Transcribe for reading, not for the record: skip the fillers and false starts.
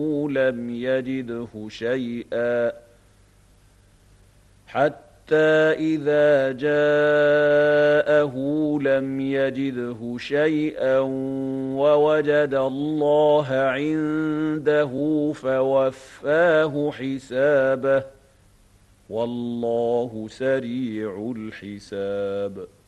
لم يجده شيئا حتى إذا جاءه لم يجده شيئا ووجد الله عنده فوفاه حسابه والله سريع الحساب.